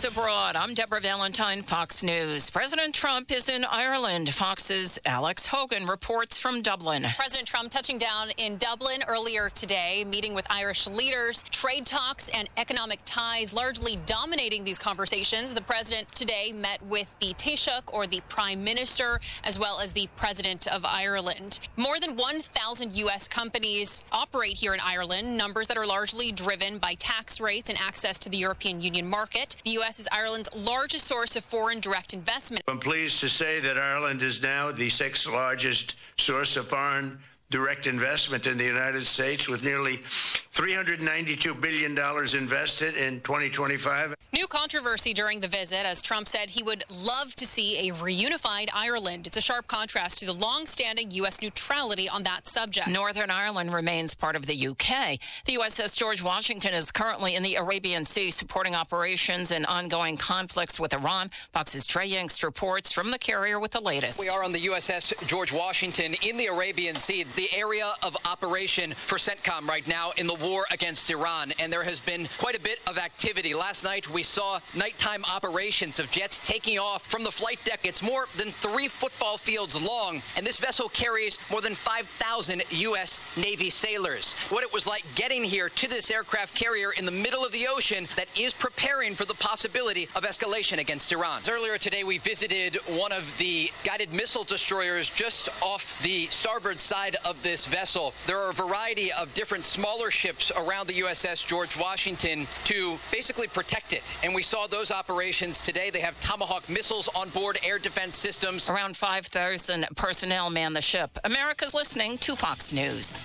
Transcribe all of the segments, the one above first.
Fox Abroad. I'm Deborah Valentine, Fox News. President Trump is in Ireland. Fox's Alex Hogan reports from Dublin. President Trump touching down in Dublin earlier today, meeting with Irish leaders. Trade talks and economic ties largely dominating these conversations. The president today met with the Taoiseach, or the Prime Minister, as well as the President of Ireland. More than 1,000 U.S. companies operate here in Ireland, numbers that are largely driven by tax rates and access to the European Union market. The U.S. is Ireland's largest source of foreign direct investment. I'm pleased to say that Ireland is now the sixth largest source of foreign direct investment in the United States, with nearly $392 billion invested in 2025. New controversy during the visit, as Trump said he would love to see a reunified Ireland. It's a sharp contrast to the long-standing U.S. neutrality on that subject. Northern Ireland remains part of the U.K. The USS George Washington is currently in the Arabian Sea, supporting operations and ongoing conflicts with Iran. Fox's Trey Yingst reports from the carrier with the latest. We are on the USS George Washington in the Arabian Sea, the area of operation for CENTCOM right now in the war against Iran, and there has been quite a bit of activity. Last night we saw nighttime operations of jets taking off from the flight deck. It's more than 3 football fields long, and this vessel carries more than 5,000 U.S. Navy sailors. What it was like getting here to this aircraft carrier in the middle of the ocean that is preparing for the possibility of escalation against Iran. Earlier today we visited one of the guided missile destroyers just off the starboard side of this vessel. There are a variety of different smaller ships around the USS George Washington to basically protect it. And we saw those operations today. They have Tomahawk missiles on board, air defense systems. Around 5,000 personnel man the ship. America's listening to Fox News.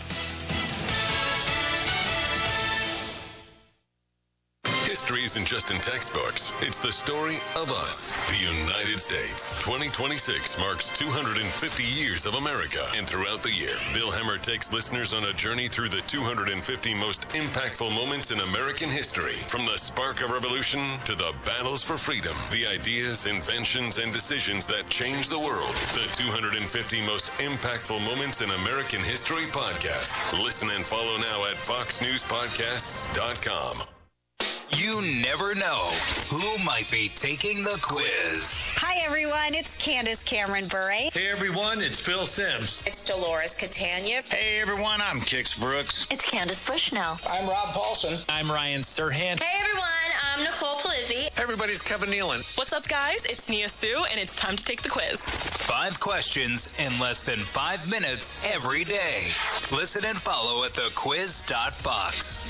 History isn't just in textbooks. It's the story of us, the United States. 2026 marks 250 years of America. And throughout the year, Bill Hemmer takes listeners on a journey through the 250 most impactful moments in American history. From the spark of revolution to the battles for freedom, the ideas, inventions, and decisions that changed the world. The 250 most impactful moments in American history podcast. Listen and follow now at foxnewspodcasts.com. You never know who might be taking the quiz. Hi, everyone. It's Candace Cameron Bure. Hey, everyone. It's Phil Sims. It's Dolores Catania. Hey, everyone. I'm Kix Brooks. It's Candace Bushnell. I'm Rob Paulson. I'm Ryan Serhant. Hey, everyone. I'm Nicole Palizzi. Hey, everybody. It's Kevin Nealon. What's up, guys? It's Nia Sue, and it's time to take the quiz. 5 questions in less than 5 minutes every day. Listen and follow at thequiz.fox.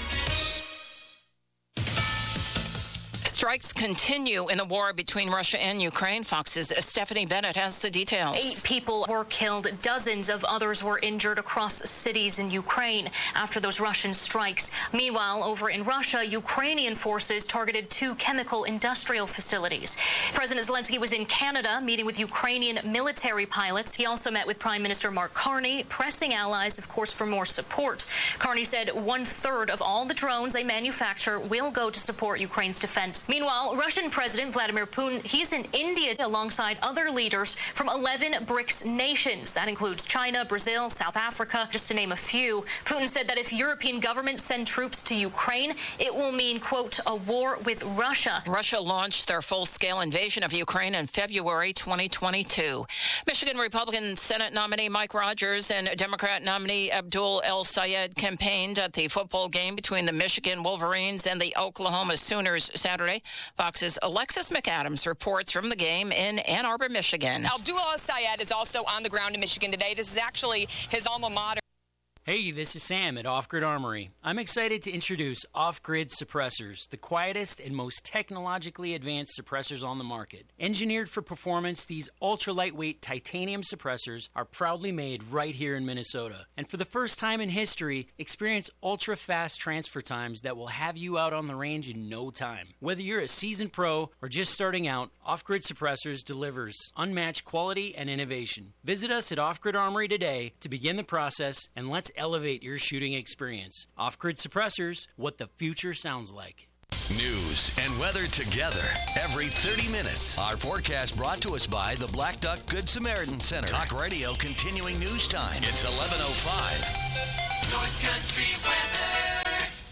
Strikes continue in the war between Russia and Ukraine. Fox's Stephanie Bennett has the details. 8 people were killed. Dozens of others were injured across cities in Ukraine after those Russian strikes. Meanwhile, over in Russia, Ukrainian forces targeted 2 chemical industrial facilities. President Zelensky was in Canada meeting with Ukrainian military pilots. He also met with Prime Minister Mark Carney, pressing allies, of course, for more support. Carney said 1/3 of all the drones they manufacture will go to support Ukraine's defense. Meanwhile, Russian President Vladimir Putin, he's in India alongside other leaders from 11 BRICS nations. That includes China, Brazil, South Africa, just to name a few. Putin said that if European governments send troops to Ukraine, it will mean, quote, a war with Russia. Russia launched their full-scale invasion of Ukraine in February 2022. Michigan Republican Senate nominee Mike Rogers and Democrat nominee Abdul El Sayed campaigned at the football game between the Michigan Wolverines and the Oklahoma Sooners Saturday. Fox's Alexis McAdams reports from the game in Ann Arbor, Michigan. Abdul El Sayed is also on the ground in Michigan today. This is actually his alma mater. Hey, this is Sam at Off Grid Armory. I'm excited to introduce Off Grid Suppressors, the quietest and most technologically advanced suppressors on the market. Engineered for performance, these ultra-lightweight titanium suppressors are proudly made right here in Minnesota. And for the first time in history, experience ultra-fast transfer times that will have you out on the range in no time. Whether you're a seasoned pro or just starting out, Off Grid Suppressors delivers unmatched quality and innovation. Visit us at Off Grid Armory today to begin the process, and let's elevate your shooting experience. Off-Grid Suppressors, what the future sounds like. News and weather together every 30 minutes. Our forecast brought to us by the Black Duck Good Samaritan Center. Talk Radio continuing news time. It's 11:05. North Country weather.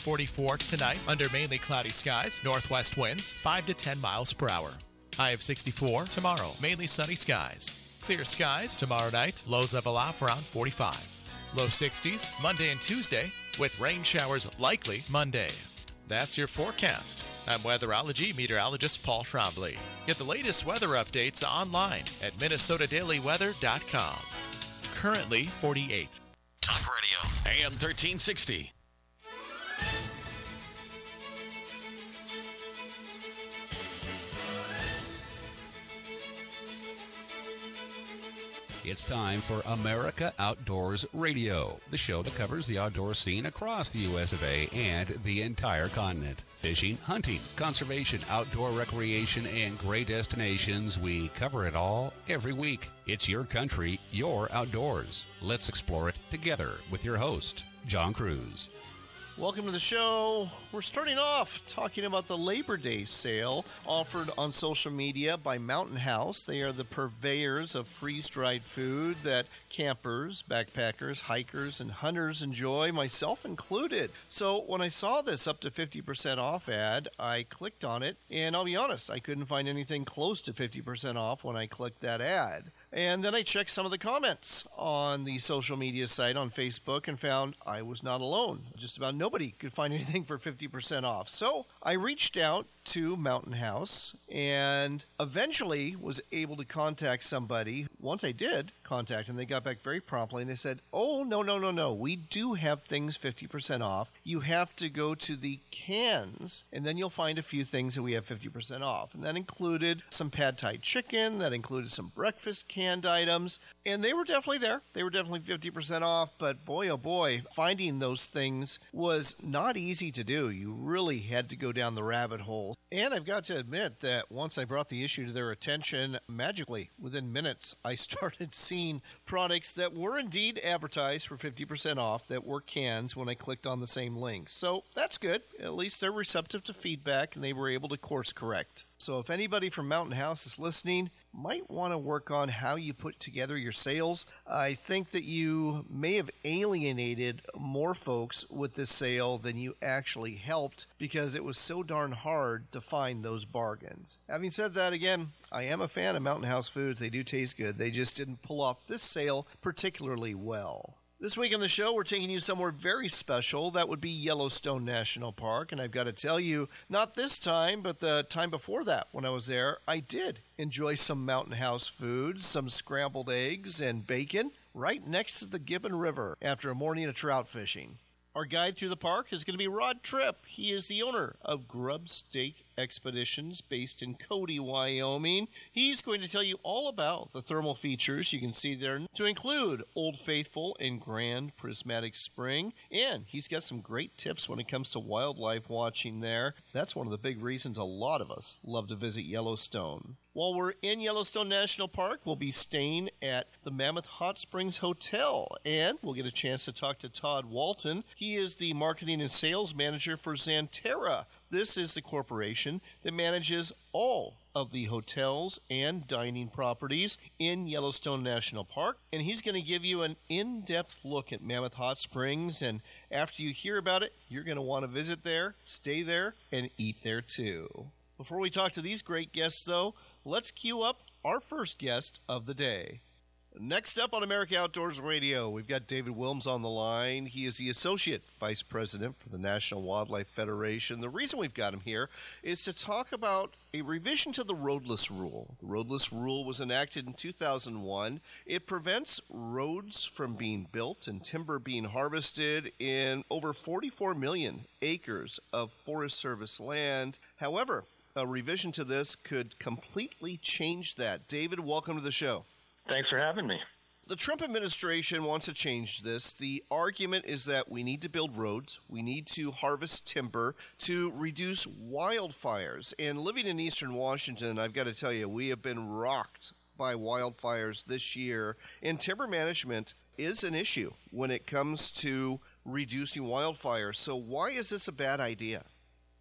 44 tonight under mainly cloudy skies, northwest winds 5 to 10 miles per hour. High of 64 tomorrow, mainly sunny skies. Clear skies tomorrow night, lows level off around 45. Low 60s Monday and Tuesday with rain showers likely Monday. That's your forecast. I'm weatherology meteorologist Paul Trombley. Get the latest weather updates online at minnesotadailyweather.com. Currently 48. Talk Radio, AM 1360. It's time for America Outdoors Radio, the show that covers the outdoor scene across the U.S. of A. and the entire continent. Fishing, hunting, conservation, outdoor recreation, and great destinations, we cover it all every week. It's your country, your outdoors. Let's explore it together with your host, John Cruz. Welcome to the show. We're starting off talking about the Labor Day sale offered on social media by Mountain House. They are the purveyors of freeze-dried food that campers, backpackers, hikers, and hunters enjoy, myself included. So when I saw this up to 50% off ad, I clicked on it, and I'll be honest, I couldn't find anything close to 50% off when I clicked that ad. And then I checked some of the comments on the social media site on Facebook and found I was not alone. Just about nobody could find anything for 50% off. So I reached out to Mountain House and eventually was able to contact somebody. Once I did contact them, they got back very promptly and they said, oh, no. We do have things 50% off. You have to go to the cans and then you'll find a few things that we have 50% off. And that included some pad thai chicken, that included some breakfast canned items, and they were definitely there. They were definitely 50% off, but boy, oh boy, finding those things was not easy to do. You really had to go down the rabbit hole. And I've got to admit that once I brought the issue to their attention, magically, within minutes, I started seeing products that were indeed advertised for 50% off that were cans when I clicked on the same link. So that's good. At least they're receptive to feedback and they were able to course correct. So if anybody from Mountain House is listening, might want to work on how you put together your sales. I think that you may have alienated more folks with this sale than you actually helped because it was so darn hard to find those bargains. Having said that, again, I am a fan of Mountain House foods. They do taste good. They just didn't pull off this sale particularly well. This week on the show, we're taking you somewhere very special. That would be Yellowstone National Park. And I've got to tell you, not this time, but the time before that when I was there, I did enjoy some Mountain House food, some scrambled eggs and bacon right next to the Gibbon River after a morning of trout fishing. Our guide through the park is going to be Rod Tripp. He is the owner of Grub Stake Expeditions based in Cody, Wyoming. He's going to tell you all about the thermal features you can see there, to include Old Faithful and Grand Prismatic Spring. And he's got some great tips when it comes to wildlife watching there. That's one of the big reasons a lot of us love to visit Yellowstone. While we're in Yellowstone National Park, we'll be staying at the Mammoth Hot Springs Hotel, and we'll get a chance to talk to Todd Walton. He is the marketing and sales manager for Xanterra. This is the corporation that manages all of the hotels and dining properties in Yellowstone National Park, and he's going to give you an in-depth look at Mammoth Hot Springs, and after you hear about it, you're going to want to visit there, stay there, and eat there too. Before we talk to these great guests, though, let's cue up our first guest of the day. Next up on America Outdoors Radio, we've got David Wilms on the line. He is the Associate Vice President for the National Wildlife Federation. The reason we've got him here is to talk about a revision to the roadless rule. The roadless rule was enacted in 2001. It prevents roads from being built and timber being harvested in over 44 million acres of Forest Service land. However, a revision to this could completely change that. David, welcome to the show. Thanks for having me. The Trump administration wants to change this. The argument is that we need to build roads, we need to harvest timber to reduce wildfires. And living in eastern Washington, I've got to tell you, we have been rocked by wildfires this year. And timber management is an issue when it comes to reducing wildfires. So why is this a bad idea?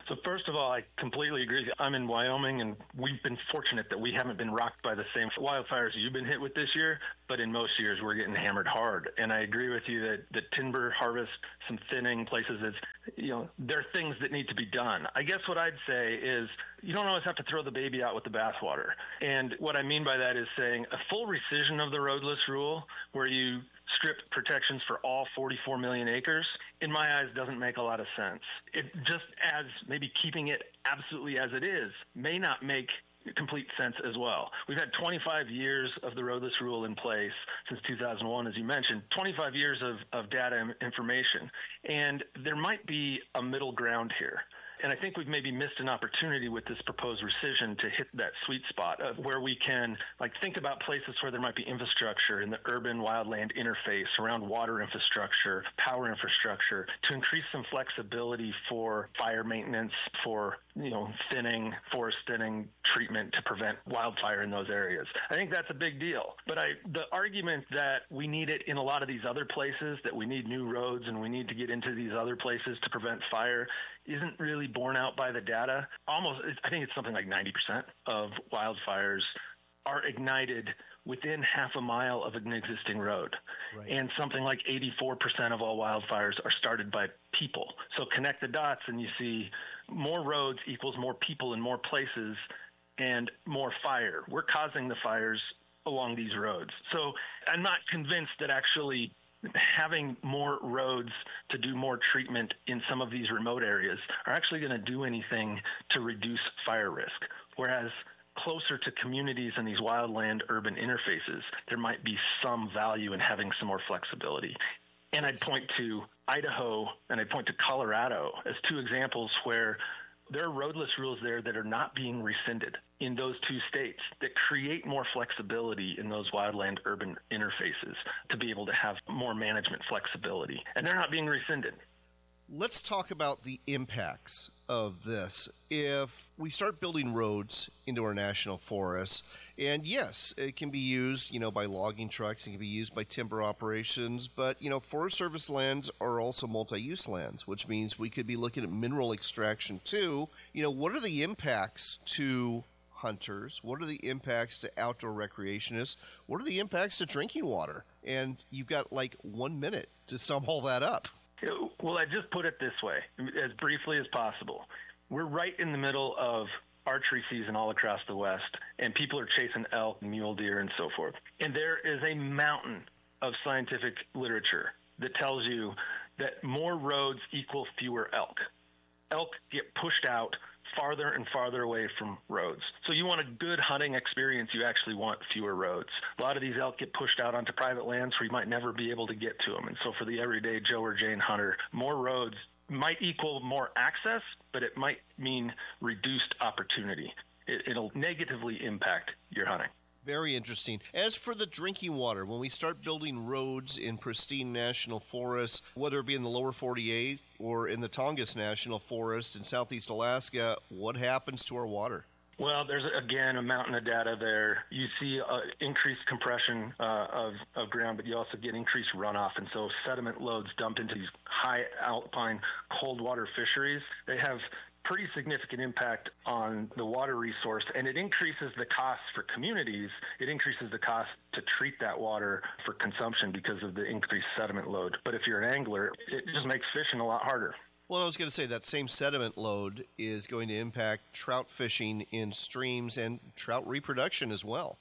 So first of all, I completely agree. I'm in Wyoming, and we've been fortunate that we haven't been rocked by the same wildfires you've been hit with this year, but in most years we're getting hammered hard. And I agree with you that the timber harvest, some thinning places, there are things that need to be done. I guess what I'd say is you don't always have to throw the baby out with the bathwater. And what I mean by that is saying a full rescission of the roadless rule, where you strip protections for all 44 million acres, in my eyes, doesn't make a lot of sense. It just as maybe keeping it absolutely as it is may not make complete sense as well. We've had 25 years of the roadless rule in place since 2001, as you mentioned, 25 years of data and information. And there might be a middle ground here. And I think we've maybe missed an opportunity with this proposed rescission to hit that sweet spot of where we can think about places where there might be infrastructure in the urban wildland interface around water infrastructure, power infrastructure, to increase some flexibility for fire maintenance, for thinning, forest thinning, treatment to prevent wildfire in those areas. I think that's a big deal. But the argument that we need it in a lot of these other places, that we need new roads and we need to get into these other places to prevent fire, isn't really borne out by the data. I think it's something like 90% of wildfires are ignited within half a mile of an existing road. Right. And something like 84% of all wildfires are started by people. So connect the dots and you see more roads equals more people in more places and more fire. We're causing the fires along these roads. So I'm not convinced that actually having more roads to do more treatment in some of these remote areas are actually going to do anything to reduce fire risk. Whereas closer to communities and these wildland urban interfaces, there might be some value in having some more flexibility. And I'd point to Idaho and I'd point to Colorado as two examples where there are roadless rules there that are not being rescinded in those two states that create more flexibility in those wildland urban interfaces to be able to have more management flexibility. And they're not being rescinded. Let's talk about the impacts of this. If we start building roads into our national forests, and yes, it can be used, by logging trucks, it can be used by timber operations, but, Forest Service lands are also multi-use lands, which means we could be looking at mineral extraction too. What are the impacts to hunters? What are the impacts to outdoor recreationists? What are the impacts to drinking water? And you've got 1 minute to sum all that up. Well, I just put it this way, as briefly as possible. We're right in the middle of archery season all across the West, and people are chasing elk, mule deer, and so forth. And there is a mountain of scientific literature that tells you that more roads equal fewer elk. Elk get pushed out farther and farther away from roads. So you want a good hunting experience, you actually want fewer roads. A lot of these elk get pushed out onto private lands where you might never be able to get to them. And so for the everyday Joe or Jane hunter, more roads might equal more access, but it might mean reduced opportunity. It'll negatively impact your hunting. Very interesting. As for the drinking water, when we start building roads in pristine national forests, whether it be in the lower 48 or in the Tongass National Forest in southeast Alaska, what happens to our water? Well, there's, again, a mountain of data there. You see increased compression of ground, but you also get increased runoff. And so sediment loads dump into these high alpine cold water fisheries. They have pretty significant impact on the water resource, and it increases the cost for communities. It increases the cost to treat that water for consumption because of the increased sediment load. But if you're an angler, it just makes fishing a lot harder. Well, I was going to say that same sediment load is going to impact trout fishing in streams and trout reproduction as well.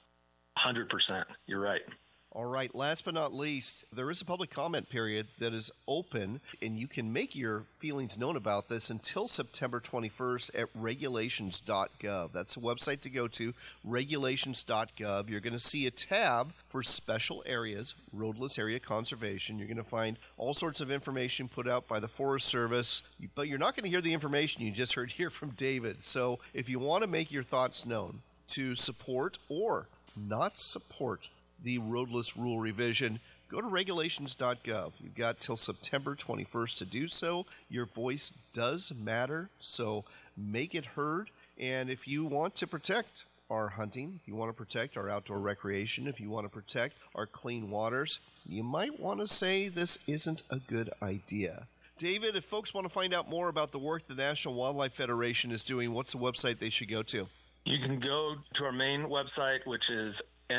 100%. You're right. All right, last but not least, there is a public comment period that is open, and you can make your feelings known about this until September 21st at regulations.gov. That's the website to go to, regulations.gov. You're going to see a tab for special areas, roadless area conservation. You're going to find all sorts of information put out by the Forest Service, but you're not going to hear the information you just heard here from David. So if you want to make your thoughts known to support or not support the roadless rule revision, go to regulations.gov. You've got till September 21st to do so. Your voice does matter, so make it heard. And if you want to protect our hunting, if you want to protect our outdoor recreation, if you want to protect our clean waters, you might want to say this isn't a good idea. David, if folks want to find out more about the work the National Wildlife Federation is doing, what's the website they should go to? You can go to our main website, which is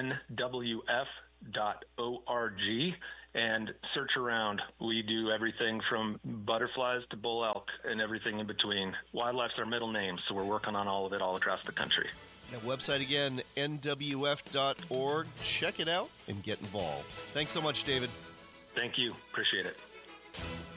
nwf.org, and search around. We do everything from butterflies to bull elk and everything in between. Wildlife's our middle name, so we're working on all of it all across the country. That website again, nwf.org. Check it out and get involved. Thanks so much, David. Thank you. Appreciate it.